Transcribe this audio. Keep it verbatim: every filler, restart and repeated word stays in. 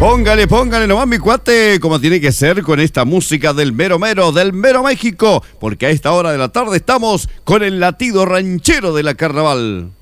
Póngale, póngale nomás mi cuate, como tiene que ser con esta música del mero mero, del mero México, porque a esta hora de la tarde estamos con el latido ranchero de la carnaval.